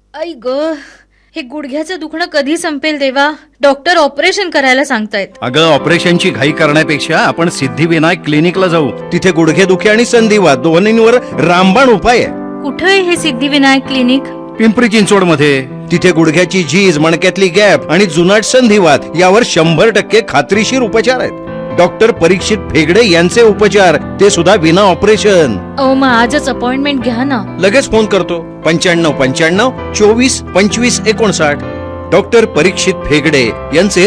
आई ग, हे गुडघ्याचं दुखणं कधी संपेल देवा? डॉक्टर ऑपरेशन करायला सांगतायत. अगं, ऑपरेशनची घाई करण्यापेक्षा आपण सिद्धिविनायक क्लिनिकला जाऊ. तिथे गुडघेदुखी आणि संधिवात दोन्हींवर रामबाण उपाय आहे. कुठे आहे हे सिद्धिविनायक क्लिनिक? पिंपरी चिंचवड मध्ये. तिथे गुडघ्याची झीज, मणक्यातली गॅप आणि जुनाट संधिवात यावर 100% खात्रीशीर उपचार आहेत. डॉक्टर परीक्षित फेगडे यांचे उपचार, ते सुद्धा विना ऑपरेशन. मग आजच अपॉइंटमेंट घ्या ना. लगेच फोन करतो. 95 95 24 25 59. डॉक्टर परीक्षित फेगडे यांचे